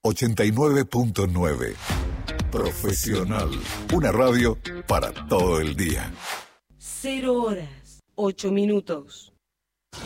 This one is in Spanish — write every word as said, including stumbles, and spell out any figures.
ochenta y nueve punto nueve. Profesional. Una radio para todo el día. Cero horas, ocho minutos.